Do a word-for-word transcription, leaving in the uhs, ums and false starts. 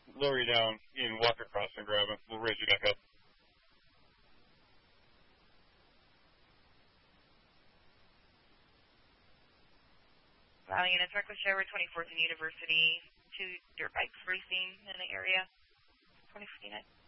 lower you down. You can walk across and grab them. We'll raise you back up. Allowing units request over twenty-fourth and University, two dirt bikes racing in the area. twenty-fourth unit.